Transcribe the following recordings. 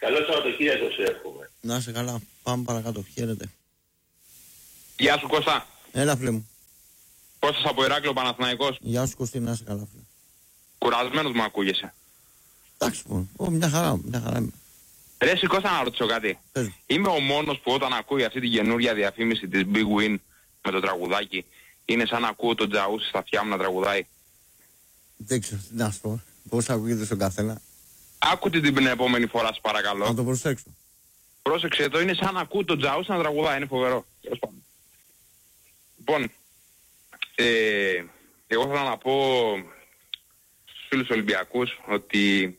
Καλό Σαββατοκύριακο σου εύχομαι. Να είσαι καλά. Πάμε παρακάτω. Χαίρετε. Γεια σου Κώστα. Έλα φίλε μου. Κώστας από Ηράκλειο Παναθηναϊκός. Γεια σου Κωστή, να είσαι καλά φίλε. Κουρασμένος μου ακούγεσαι. Εντάξει λοιπόν. Μια χαρά είμαι. Ρε εσύ Κώστα, να ρωτήσω κάτι. Πες. Είμαι ο μόνος που όταν ακούει αυτή την καινούργια διαφήμιση της Big Win με το τραγουδάκι, είναι σαν να ακούω τον Τζαούσι στα αυτιά μου να τραγουδάει. Δεν ξέρω τι να σου πω. Πώς ακούγεται στον καθένα. Άκου την επόμενη φορά σου παρακαλώ. Να το προσέξω. Πρόσεξε το, είναι σαν να ακούω τον Τζαούσι να τραγουδάει, είναι φοβερό. Λοιπόν, εγώ θέλω να πω στους φίλους Ολυμπιακούς ότι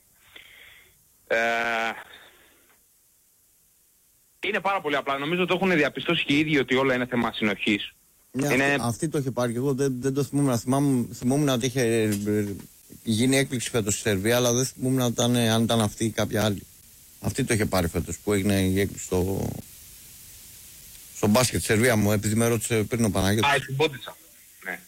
είναι πάρα πολύ απλά. Νομίζω το έχουν διαπιστώσει και οι ίδιοι ότι όλα είναι θέμα συνοχής. Αυτή το είχε πάρει και εγώ, δεν το θυμόμουν. Θυμόμουν ότι είχε γίνει έκπληξη φέτος στη Σερβία, αλλά δεν θυμόμουν αν ήταν αυτή ή κάποια άλλη. Αυτή το είχε πάρει φέτος που έγινε η έκπληξη στο μπάσκετ της Σερβία μου, επειδή με ρώτησε πριν ο Παναγιώτης. Στην Πόντιτσα. Ναι.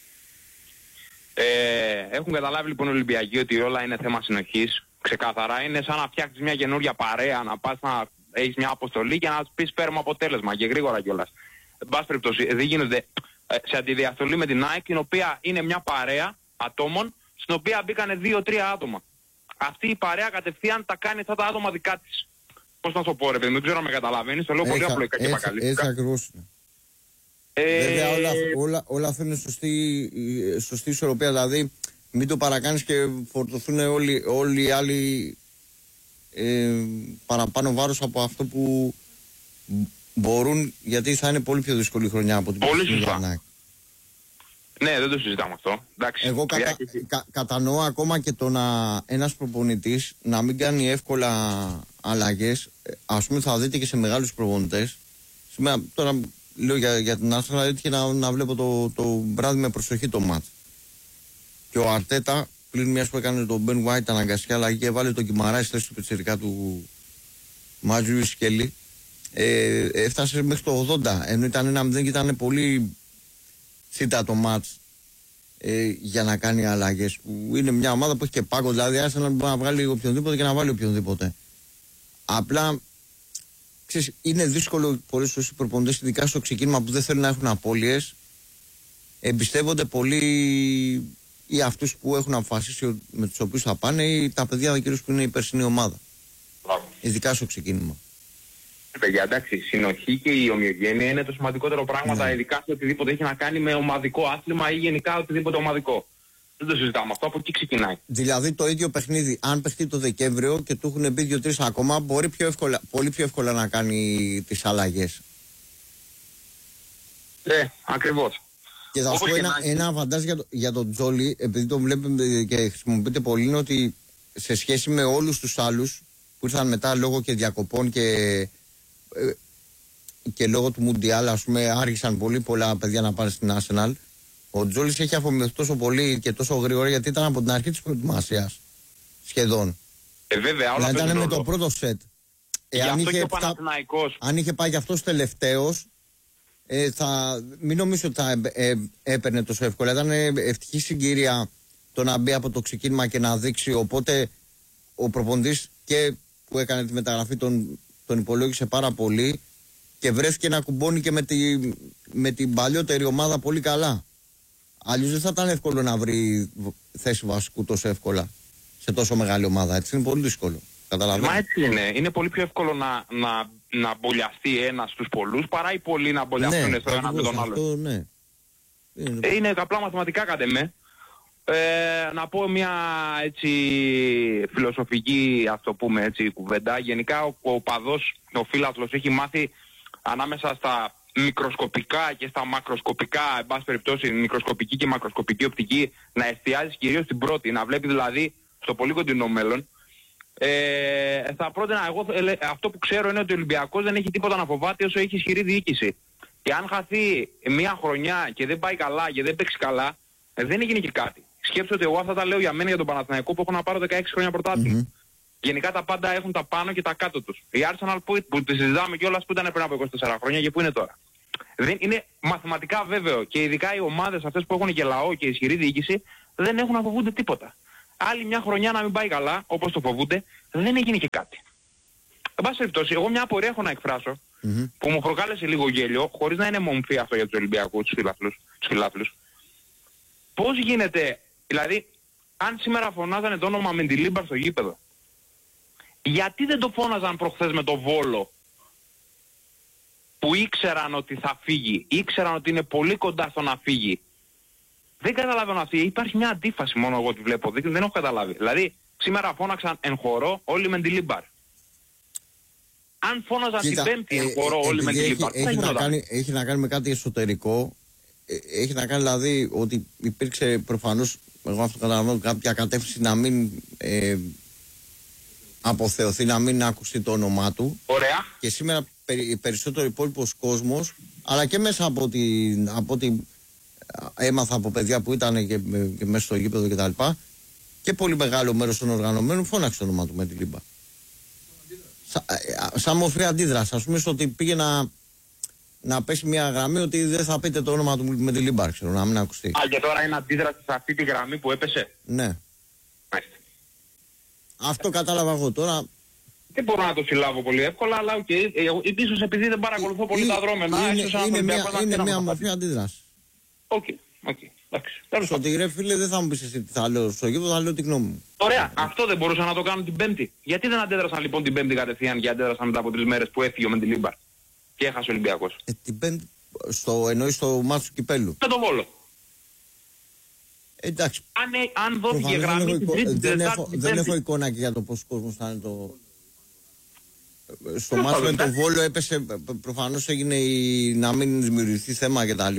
Έχουν καταλάβει λοιπόν οι Ολυμπιακοί ότι όλα είναι θέμα συνοχής. Ξεκάθαρα είναι σαν να φτιάξεις μια καινούργια παρέα, να πας να έχεις μια αποστολή και να πεις φέρουμε αποτέλεσμα και γρήγορα κιόλας. Εν πάση περιπτώσει, δεν γίνεται σε αντιδιαστολή με την ΑΕΚ, η οποία είναι μια παρέα ατόμων, στην οποία μπήκανε 2-3 άτομα. Αυτή η παρέα κατευθείαν τα κάνει αυτά τα άτομα δικά της. Πώς να το πω ρε παιδί, δεν ξέρω αν με καταλαβαίνεις, το λέω πολύ απλοϊκά και επακαλύψικα. Έτσι ακριβώς είναι. Βέβαια όλα θέλουν σωστή ισορροπία, δηλαδή μην το παρακάνεις και φορτωθούν όλοι οι άλλοι παραπάνω βάρος από αυτό που μπορούν, γιατί θα είναι πολύ πιο δύσκολη χρονιά από την πολύ σωστά. Ναι, δεν το συζητάμε αυτό. Εντάξει, εγώ κατανοώ ακόμα και το να ένας προπονητής να μην κάνει εύκολα αλλαγές. Ας πούμε θα δείτε και σε μεγάλους προπονητές. Σήμερα τώρα λέω για την Άρσενα, έτυχε να βλέπω το βράδυ με προσοχή το μάτς. Και ο Αρτέτα, πλην μιας που έκανε τον Μπεν Γουάιτ αναγκαστική αλλαγή και έβαλε τον Κιμαρά στη θέση του πιτσιρικά του Μάτζιου Σκέλη, έφτασε μέχρι το 80, ενώ ήταν 1-0 και ήταν πολύ τσίτα το μάτς για να κάνει αλλαγές, που είναι μια ομάδα που έχει και πάγκο, δηλαδή άρχισε να μπορεί να βγάλει οποιονδήποτε και να βάλει οποιονδήποτε. Απλά ξέρεις, είναι δύσκολο πολλές φορές οι προπονητές, ειδικά στο ξεκίνημα που δεν θέλουν να έχουν απώλειες, εμπιστεύονται πολύ ή αυτούς που έχουν αποφασίσει με τους οποίους θα πάνε ή τα παιδιά κυρίως που είναι η περσινή ομάδα. Ειδικά στο ξεκίνημα. Παιδιά, εντάξει, η συνοχή και η ομοιογένεια είναι το σημαντικότερο πράγμα, ειδικά σε οτιδήποτε έχει να κάνει με ομαδικό άθλημα ή γενικά οτιδήποτε ομαδικό. Δεν το συζητάμε αυτό, από εκεί ξεκινάει. Δηλαδή το ίδιο παιχνίδι, αν παιχτεί το Δεκέμβριο και του έχουν μπει 2-3 ακόμα, μπορεί πολύ πιο εύκολα να κάνει τις αλλαγές. Ακριβώς. Και θα σου πω ένα φαντάζ για τον Τζόλι, επειδή το βλέπετε και χρησιμοποιείτε πολύ, είναι ότι σε σχέση με όλους τους άλλους που ήρθαν μετά λόγω και διακοπών και λόγω του Μουντιάλ, ας πούμε, άργησαν πολλά παιδιά να πάνε στην Arsenal. Ο Τζόλις έχει αφομοιωθεί τόσο πολύ και τόσο γρήγορα, γιατί ήταν από την αρχή της προετοιμασίας σχεδόν. Βέβαια, όλα ήταν με το πρώτο σετ. Αν είχε πάει και αυτός τελευταίος, μην νομίζω ότι θα έπαιρνε τόσο εύκολα. Ήταν ευτυχή συγκυρία το να μπει από το ξεκίνημα και να δείξει. Οπότε ο προπονητής και που έκανε τη μεταγραφή τον υπολόγισε πάρα πολύ και βρέθηκε να κουμπώνει και με την παλιότερη ομάδα πολύ καλά. Αλλιώς δεν θα ήταν εύκολο να βρει θέση βασικού τόσο εύκολα σε τόσο μεγάλη ομάδα. Έτσι είναι πολύ δύσκολο. Μα έτσι είναι. Είναι πολύ πιο εύκολο να μπολιαστεί ένας στους πολλούς παρά οι πολλοί να μπολιαστούν στο ένα με τον άλλο. Ναι. Είναι απλά μαθηματικά κατ' εμέ. Να πω μια έτσι φιλοσοφική, ας το πούμε έτσι, κουβέντα. Γενικά ο παδός, ο φίλαθλος έχει μάθει ανάμεσα στα μικροσκοπικά και στα μακροσκοπικά, εν πάση περιπτώσει μικροσκοπική και μακροσκοπική οπτική, να εστιάζει κυρίως στην πρώτη, να βλέπει δηλαδή στο πολύ κοντινό μέλλον. Θα πρότεινα εγώ, αυτό που ξέρω είναι ότι ο Ολυμπιακός δεν έχει τίποτα να φοβάται όσο έχει ισχυρή διοίκηση. Και αν χαθεί μια χρονιά και δεν πάει καλά και δεν παίξει καλά, δεν έγινε και κάτι. Σκέψτε ότι εγώ αυτά τα λέω για μένα, για τον Παναθηναϊκό που έχω να πάρω 16 χρόνια πρωτάθλημα. Γενικά τα πάντα έχουν τα πάνω και τα κάτω τους. Η Arsenal που τη συζητάμε κιόλας που ήταν πριν από 24 χρόνια και που είναι τώρα. Δεν είναι μαθηματικά βέβαιο, και ειδικά οι ομάδες αυτές που έχουν και λαό και ισχυρή διοίκηση δεν έχουν να φοβούνται τίποτα. Άλλη μια χρονιά να μην πάει καλά, όπως το φοβούνται, δεν έγινε και κάτι. Εν πάση περιπτώσει, εγώ μια απορία έχω να εκφράσω που μου προκάλεσε λίγο γέλιο, χωρίς να είναι μομφή αυτό για τους Ολυμπιακούς, τους φιλάθλους. Πώς γίνεται, δηλαδή, αν σήμερα φωνάζανε το όνομα Μεντιλίμπαρ στο γήπεδο, γιατί δεν το φώναζαν προχθές με το Βόλο, που ήξεραν ότι θα φύγει, ήξεραν ότι είναι πολύ κοντά στο να φύγει? Δεν καταλαβαίνω αυτή. Υπάρχει μια αντίφαση μόνο εγώ τη βλέπω. Δεν έχω καταλάβει. Δηλαδή, σήμερα φώναξαν εν χορό όλοι με τη Λίμπαρ. Αν φώναζαν την Πέμπτη εν χορό όλοι με τη Λίμπαρ, έχει να κάνει με κάτι εσωτερικό. Έχει να κάνει δηλαδή ότι υπήρξε προφανώς, εγώ αυτό καταλαβαίνω, κάποια κατεύθυνση να μην αποθεωθεί, να μην ακουστεί το όνομά του. Ωραία. Και σήμερα περισσότερο υπόλοιπος κόσμος, αλλά και μέσα από ό,τι έμαθα από παιδιά που ήταν και μέσα στο γήπεδο κτλ. Και πολύ μεγάλο μέρος των οργανωμένων φώναξε το όνομα του με τη Λίμπα. Σαν μορφή αντίδραση, ας πούμε, στο ότι πήγε να πέσει μια γραμμή ότι δεν θα πείτε το όνομα του με τη Λίμπα, ξέρω, να μην ακουστεί. Α, και τώρα είναι αντίδραση σε αυτή τη γραμμή που έπεσε. Ναι. Μάλιστα. Αυτό κατάλαβα εγώ τώρα. Δεν μπορώ να το συλλάβω πολύ εύκολα, αλλά ίσως επειδή δεν παρακολουθώ πολύ τα δρόμενα, είναι μια μορφή αντίδραση. Οκ. Στο ότι ρε φίλε, δεν θα μου πεις εσύ τι θα λέω στο γήπεδο, θα λέω τη γνώμη μου. Ωραία, αυτό δεν μπορούσαν να το κάνουν την Πέμπτη. Γιατί δεν αντέδρασαν λοιπόν την Πέμπτη κατευθείαν και αντέδρασαν μετά από 3 μέρες που έφυγε με την Λίμπαρ και έχασε ο Ολυμπιακός? Την Πέμπτη, εννοείς στο μάτσο του κυπέλου. Με τον Βόλο. Εντάξει. Αν δόθηκε γραμμή την Τρίτη, δεν έχω εικόνα και για το πώς ο κόσμος θα είναι το. Στο μάτσο με τον Βόλο έπεσε, προφανώς έγινε να μην δημιουργηθεί θέμα κτλ.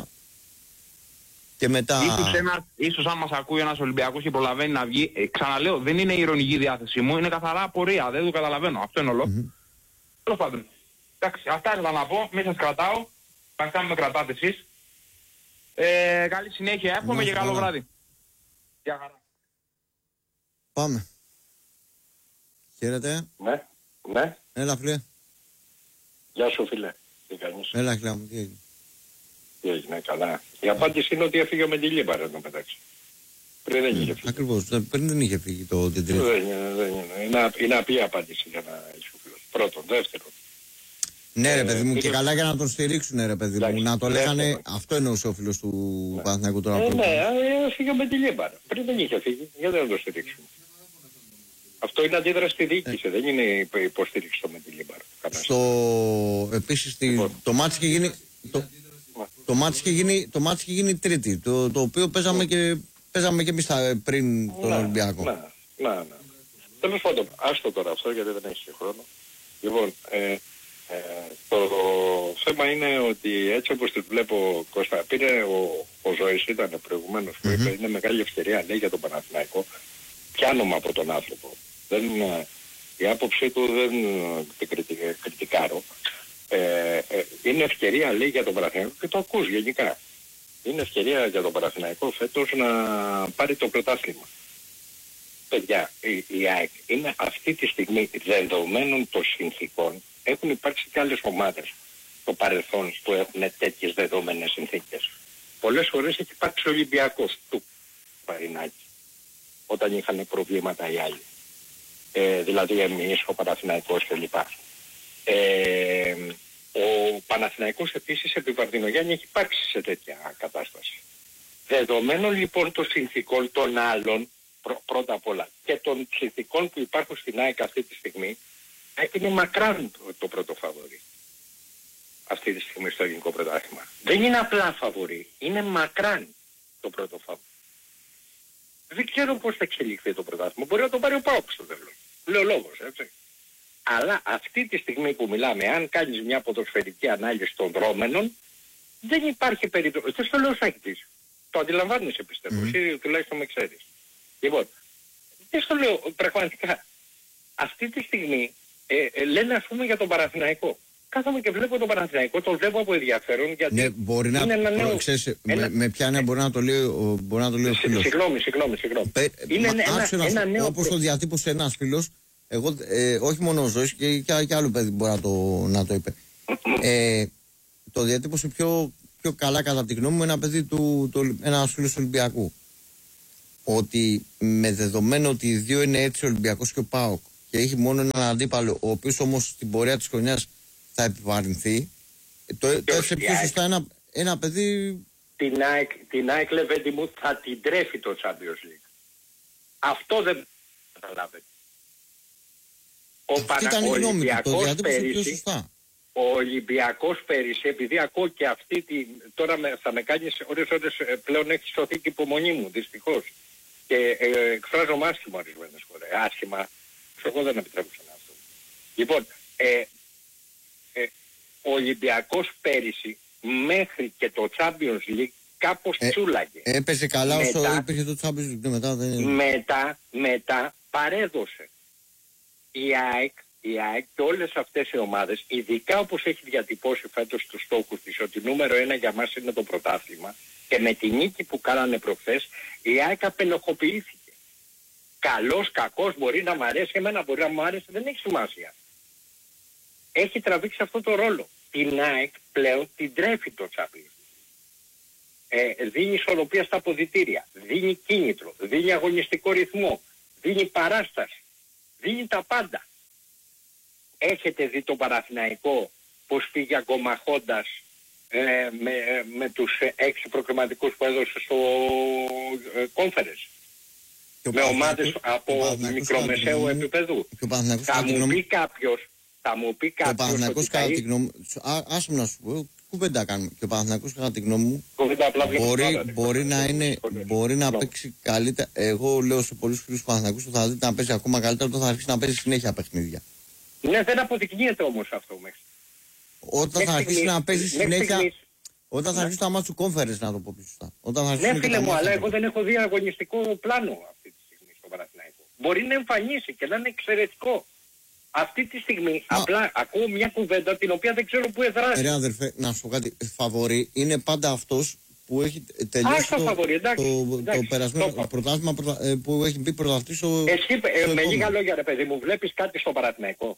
Και μετά. Ίσως αν μας ακούει ένας Ολυμπιακός και προλαβαίνει να βγει, ξαναλέω, δεν είναι ηρωνική διάθεσή μου, είναι καθαρά απορία, δεν το καταλαβαίνω. Αυτό είναι όλο. Τέλος πάντων. Εντάξει, αυτά ήθελα να πω, μην σας κρατάω. Πακτά με κρατάτε εσείς. Καλή συνέχεια, εύχομαι και καλό βράδυ. Γεια χαρά. Πάμε. Χαίρετε. Ναι. Έλα φίλε. Γεια σου φίλε. Τι κάνεις? Έλα φίλε μου, τι έγινε? Τι έγινε, καλά. Η απάντηση είναι ότι έφυγε με τη Λίμπαρ εδώ μεταξύ. Πριν δεν είχε φύγει. Ακριβώς, πριν δεν είχε φύγει το Τρίτη. Δεν είναι. Είναι απλή απάντηση για να είσαι φίλος. Πρώτον. Δεύτερον. Ναι ρε παιδί μου, και καλά για να τον στηρίξουν ρε παιδί μου. Να το λέγανε, αυτό εννοούσε ο φίλος του Παναθηναϊκού τώρα. Ναι, έφυγε με τη Λίμπαρ. Πριν δεν είχε φύγει. Γιατί να το στηρίξουν? Αυτό είναι αντίδραση στη διοίκηση, δεν είναι υποστήριξη στο με τη Λίμπαρ. Επίσης το μάτς είχε γίνει. Το μάτς είχε γίνει Τρίτη, το οποίο παίζαμε και εμείς πριν τον Ολυμπιακό. Ναι. Τέλος πάντων, άστο τώρα αυτό γιατί δεν έχει χρόνο. Λοιπόν, το θέμα είναι ότι έτσι όπως το βλέπω, Κώστα, πήρε ο Ζωής, ήταν προηγουμένως που είπε, είναι μεγάλη ευκαιρία, λέει, για τον Παναθηναϊκό. Πιάνομαι από τον άνθρωπο. Η άποψή του δεν την κριτικάρω. Είναι ευκαιρία, λέει, για τον Παναθηναϊκό, και το ακούς γενικά. Είναι ευκαιρία για τον Παναθηναϊκό φέτος να πάρει το πρωτάθλημα. Παιδιά, η ΑΕΚ είναι αυτή τη στιγμή, δεδομένων των συνθήκων, έχουν υπάρξει και άλλες ομάδες στο παρελθόν που έχουν τέτοιες δεδομένες συνθήκες. Πολλές φορές έχει υπάρξει ο Ολυμπιακός του Παρινάκη, όταν είχαν προβλήματα οι άλλοι. Δηλαδή εμείς, ο Παναθηναϊκός κλπ. Ο Παναθηναϊκός επίσης επί Βαρδινογιάννη έχει υπάρξει σε τέτοια κατάσταση. Δεδομένων λοιπόν των συνθήκων των άλλων, πρώτα απ' όλα, και των συνθήκων που υπάρχουν στην ΑΕΚ αυτή τη στιγμή, είναι μακράν το πρώτο φαβορί αυτή τη στιγμή στο ελληνικό πρωτάθλημα. Δεν είναι απλά φαβορί, είναι μακράν το πρώτο φαβορί. Δεν ξέρω πώς θα εξελιχθεί το πρωτάθλημα. Μπορεί να το πάρει ο ΠΑΟΚ στο τέλος. Λέω λόγος, έτσι. Αλλά αυτή τη στιγμή που μιλάμε, αν κάνεις μια ποδοσφαιρική ανάλυση των δρόμενων, δεν υπάρχει περίπτωση. Δεν στο λέω σαν χτίς. Το αντιλαμβάνεσαι, πιστεύω. Εσύ τουλάχιστον με ξέρεις. Λοιπόν, δεν στο λέω πραγματικά. Αυτή τη στιγμή λένε, ας πούμε, για τον Παναθηναϊκό. Κάθομαι και βλέπω τον Παναθηναϊκό, τον βλέπω από ενδιαφέρον, γιατί ναι, μπορεί είναι να, ένα νέο... με ποια είναι μπορεί να το λέει ο φίλος. Συγγνώμη. Είναι ένα νέο... Όπως το διατύπωσε ένας φίλος, εγώ, όχι μόνο ο Ζωής, και άλλο παιδί μπορεί να το είπε. Το διατύπωσε πιο καλά κατά τη γνώμη μου ένα παιδί ένας φίλος του Ολυμπιακού. Ότι με δεδομένο ότι οι δύο είναι έτσι, ο Ολυμπιακός και ο ΠΑΟΚ, και έχει μόνο έναν αντίπαλο, ο οποίος όμως στην πορεία της χρονιάς θα επιβαρυνθεί, το έφερε πιο σωστά ένα παιδί. Την ΑΕΚ Λεβέντη μου θα την τρέφει το Champions League. Αυτό δεν καταλάβετε. Ο Ολυμπιακός πέρυσι, ο Ολυμπιακός πέρυσι, επειδή ακούω και αυτή τώρα θα με κάνεις ώρες πλέον έχει σωθεί και η υπομονή μου, δυστυχώς. Και εκφράζομαι άσχημα ορισμένες φορές. Άσχημα, εγώ δεν επιτρέπω σε αυτό. Λοιπόν, ο Ολυμπιακός πέρυσι μέχρι και το Champions League κάπως τσούλαγε. Έπεσε καλά όσο υπήρχε το Champions League. Μετά παρέδωσε. Η ΑΕΚ και όλες αυτές οι ομάδες, ειδικά όπως έχει διατυπώσει φέτος τους στόχους της, ότι νούμερο 1 για μας είναι το πρωτάθλημα, και με τη νίκη που κάνανε προχθές, η ΑΕΚ απελοχοποιήθηκε. Καλός, κακός, μπορεί να μ' αρέσει, εμένα μπορεί να μ' αρέσει, δεν έχει σημασία. Έχει τραβήξει αυτό το ρόλο. Την ΑΕΚ πλέον την τρέφει το Champions. Δίνει ισορροπία στα αποδυτήρια, δίνει κίνητρο, δίνει αγωνιστικό ρυθμό, δίνει παράσταση, δίνει τα πάντα. Έχετε δει το Παναθηναϊκό πως πήγε αγκομαχώντας με τους 6 προκριματικούς που έδωσε στο Conference. Με ομάδες από μικρομεσαίου επίπεδου. Θα μου πει κάποιος ο Παναθηναϊκός κατά τη γνώμη μου, άσε να σου πω, κουβέντα κάνουμε. Και ο Παναθηναϊκός κατά τη γνώμη μου μπορεί να παίξει καλύτερα. Εγώ λέω σε πολλούς φίλους Παναθηναϊκούς ότι θα δείτε να παίζει ακόμα καλύτερα όταν θα αρχίσει να παίζει συνέχεια παιχνίδια. Ναι, δεν αποδεικνύεται όμως αυτό μέχρι. Όταν θα αρχίσει να παίζει συνέχεια. Όταν θα αρχίσει τα μάτια του Conference, να το πω πιο σωστά. Ναι, φίλε μου, αλλά εγώ δεν έχω δει αγωνιστικό πλάνο αυτή τη στιγμή στο Παναθηναϊκό. Μπορεί να εμφανίσει και να είναι εξαιρετικό. Αυτή τη στιγμή απλά ακούω μια κουβέντα την οποία δεν ξέρω πού εδράζει. Ρε αδερφέ, να σου πω κάτι. Φαβορί είναι πάντα αυτός που έχει τελειώσει το περασμένο πρωτάθλημα που έχει μπει πρωταθλητής. Εσύ με λίγα λόγια, ρε παιδί μου, βλέπεις κάτι στο Παναθηναϊκό?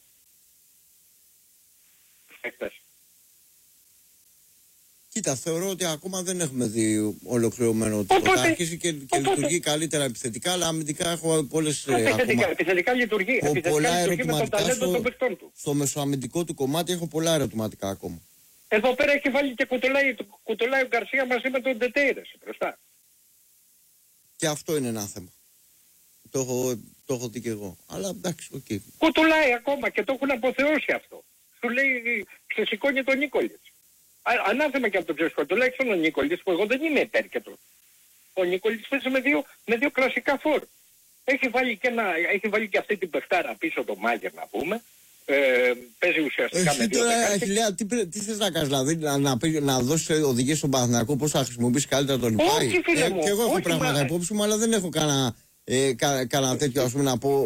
Κοίτα, θεωρώ ότι ακόμα δεν έχουμε δει ολοκληρωμένο το θα αρχίσει και λειτουργεί καλύτερα επιθετικά, αλλά αμυντικά έχω πολλές επιθετικά λειτουργεί πολλά ερωτηματικά με το ταλέντο των παιχτών του. Στο μεσοαμυντικό του κομμάτι έχω πολλά ερωτηματικά ακόμα. Εδώ πέρα έχει βάλει και κουτουλάει ο Γκαρσία μαζί με τον Ντετέιρες μπροστά. Και αυτό είναι ένα θέμα. Το έχω δει και εγώ. Αλλά εντάξει, οκ. Κουτουλάει ακόμα και το έχουν αποθεώσει αυτό. Σου λέει, ξεσηκώνει τον Νίκολιτς. Ανάθεμα και από τον Τζέσκο, τουλάχιστον ο Νίκολιτς, που εγώ δεν είμαι επέρκετος. Ο Νίκολιτς παίζει με δύο κλασικά φόρ. Έχει βάλει και αυτή την παιχτάρα πίσω το Μάγερ, να πούμε. Παίζει ουσιαστικά με δύο Αχιλλέα, τι θες να κάνεις, δηλαδή να δώσεις οδηγίες στον Παναθηναϊκό, πώς θα χρησιμοποιήσει καλύτερα τον Ιππάη? Όχι, φίλε μου. Και εγώ έχω πράγματα υπόψη μου, αλλά δεν έχω κανένα τέτοιο, ας πούμε,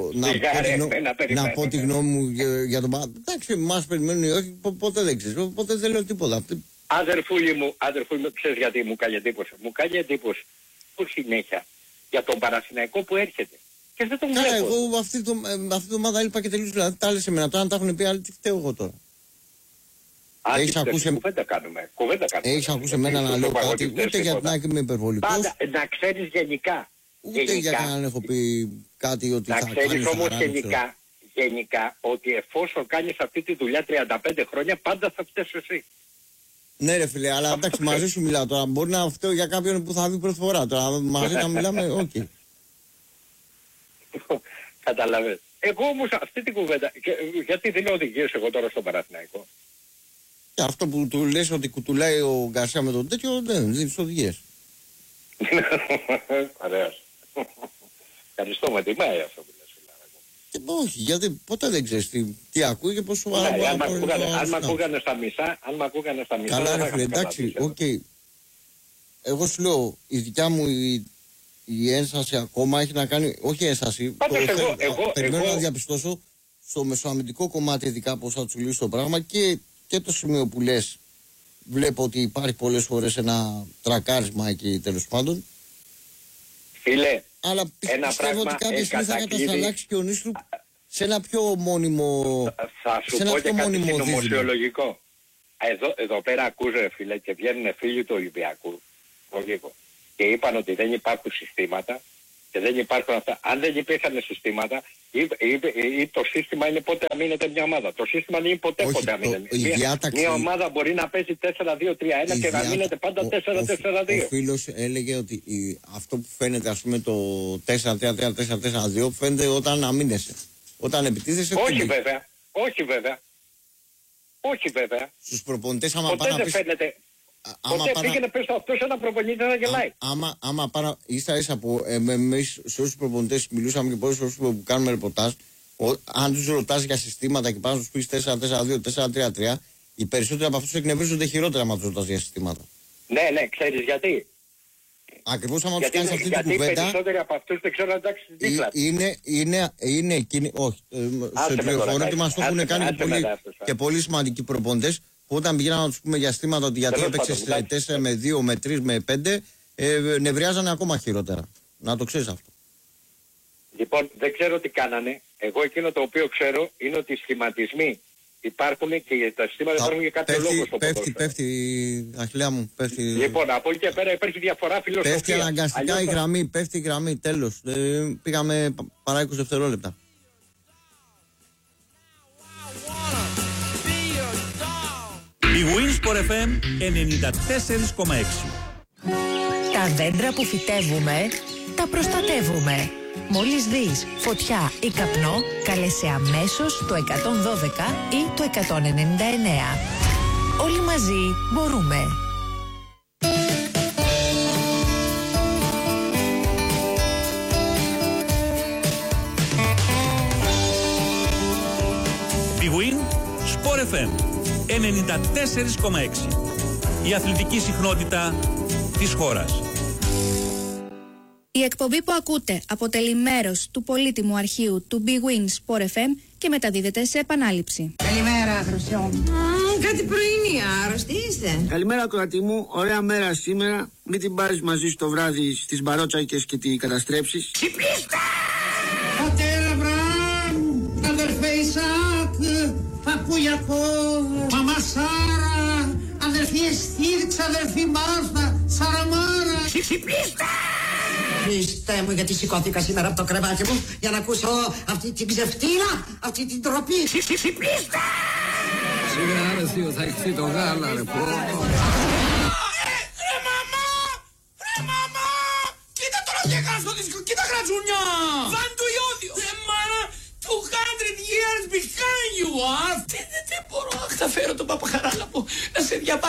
να πω τη γνώμη μου για τον Παναθηναϊκό. Εντάξει, μας περιμένουν ή όχι, ποτέ δεν ξέρεις, ποτέ δεν λέω τίποτα. Αδερφούλη μου, ξέρεις γιατί μου κάνει εντύπωση? Μου κάνει εντύπωση συνέχεια για τον Παναθηναϊκό που έρχεται. Και δεν τον βλέπω. Εγώ αυτή την ομάδα είπα και τελείως, δηλαδή τα άλλες εμένα, τώρα αν τα έχουν πει άλλοι, τι φταίω εγώ τώρα? Κουβέντα κάνουμε. Έχεις ακούσει εμένα να λέω κάτι, ούτε για να είμαι υπερβολικός. Πάντα, να ξέρεις γενικά. Ούτε για κανέναν έχω πει κάτι ότι να θα ξέρεις κάνεις όμως γενικά ότι εφόσον κάνεις αυτή τη δουλειά 35 χρόνια πάντα θα φταίς εσύ. Ναι ρε φίλε, αλλά εντάξει μαζί σου μιλάω τώρα. Μπορεί να φταίω για κάποιον που θα δει πρώτη φορά. Τώρα μαζί να μιλάμε, οκ. Καταλαβαίνεις. Εγώ όμως αυτή την κουβέντα, γιατί δίνω οδηγίες εγώ τώρα στον Παναθηναϊκό? Και αυτό που του λες ότι κουτουλάει ο Γκαρσία με τον τέτοιο, δεν δίνεις οδηγίες. Ωραίος. Ευχαριστώ, με τιμάει αυτό που λες. Όχι, γιατί ποτέ δεν ξέρεις τι ακούει και πώς σου αρέσει. Αν μ' ακούγανε στα μισά, καλά ρε φίλε, εντάξει, οκ. Εγώ σου λέω, η δικιά μου η ένσταση ακόμα έχει να κάνει, όχι ένσταση, περιμένω να διαπιστώσω στο μεσοαμυντικό κομμάτι, ειδικά πώς θα του λύσει το πράγμα και το σημείο που λες. Βλέπω ότι υπάρχει πολλές φορές ένα τρακάρισμα εκεί, τέλος πάντων. Φίλε, αλλά πιστεύω ότι κάποια στιγμή θα κατασταλάξει και ο Νίστρου σε ένα πιο μόνιμο. Θα σου πω και κάτι συνωμοσιολογικό. Εδώ πέρα ακούσε, φίλε, και βγαίνουν φίλοι του Ολυμπιακού και είπαν ότι δεν υπάρχουν συστήματα και δεν υπάρχουν αυτά. Αν δεν υπήρχαν συστήματα, Ή το σύστημα είναι πότε αμήνεται μια ομάδα. Το σύστημα δεν είναι ποτέ πότε αμήνεται. Μια ομάδα μπορεί να παίζει 4-2-3-1 και να αμήνεται πάντα 4-4-2. Ο φίλος έλεγε ότι αυτό που φαίνεται, ας πούμε, το 4-3-3-4-4-2 φαίνεται όταν αμήνεσαι. Όταν επιτίθεσαι. Όχι βέβαια. Στους προπονητές άμα ποτέ δεν φαίνεται. Ποτέ πήγαινε πες αυτός ένα προπονητή να γελάει. Άμα πάρα ίσα που εμείς σε όσους προπονητές μιλούσαμε και πολλές φορές που κάνουμε ρεπορτάζ, αν τους ρωτάς για συστήματα και πάνω να τους πεις 4-4-2, 4-3-3, οι περισσότεροι από αυτούς εκνευρίζονται χειρότερα άμα τους ρωτάς για συστήματα. Ναι, ξέρεις γιατί. Ακριβώς άμα τους κάνεις αυτή την κουβέντα. Γιατί οι περισσότεροι από αυτούς δεν ξέρουν να εντάξει την δίκλα. Είναι εκείνοι, όχι, σε πληροφορώ ότι μας το έχουν κάνει και πολύ σημαντικοί προπονητές, που όταν πηγαίναμε να τους πούμε για συστήματα ότι γιατί έπαιξες 4 με 2, με 3, με 5, νευριάζανε ακόμα χειρότερα. Να το ξέρεις αυτό. Λοιπόν, δεν ξέρω τι κάνανε. Εγώ εκείνο το οποίο ξέρω είναι ότι οι σχηματισμοί υπάρχουν και τα συστήματα υπάρχουν για κάποιο λόγο στο ποδόσφαιρο. Πέφτει, Αχιλέα μου, πέφτει. Λοιπόν, από εκεί και πέρα υπάρχει διαφορά φιλοσοφία. Πέφτει αναγκαστικά η γραμμή, πέφτει η γραμμή, τέλος. Πήγαμε παρά 20 δευτερόλεπτα. Η Winsport FM 94,6. Τα δέντρα που φυτεύουμε, τα προστατεύουμε. Μόλις δεις φωτιά ή καπνό, καλέσαι αμέσως το 112 ή το 199. Όλοι μαζί μπορούμε. Η Winsport FM 94,6. Η αθλητική συχνότητα της χώρας. Η εκπομπή που ακούτε αποτελεί μέρος του πολύτιμου αρχείου του Big Win Sport FM και μεταδίδεται σε επανάληψη. Καλημέρα, Χρυσό. Κάτι πρωινή, άρρωστη είστε. Καλημέρα, κορατή μου. Ωραία μέρα σήμερα. Μην την πάρεις μαζί στο βράδυ στις μπαρότσακες και τη καταστρέψεις. Ξυπνήστε! Πατέρα Βραμ, αδερφέ Ισάκ, παππούλιακό, μαμά Σάρα, αδερφή Εστίδη, αδερφή Μάρθα, Σαραμάρα. Ξυπνήστε! Χριστέ μου, γιατί σηκώθηκα σήμερα από το κρεβάτι μου για να ακούσω αυτή την ξεφτύλα, αυτή την τροπή. Ξυπνήστε! Σήμερα άρεστιο θα ηχθεί το γάλα, ρε πω. Ρε μαμά! Κοίτα τώρα τι έκανα στο δίσκο, κοίτα γρατζουνιά! Βάν του ιόδιο! Ρε μάνα, 200 years behind you are! Δεν μπορώ να φέρω τον Παπαχαράλαπο να σε διαβάσω.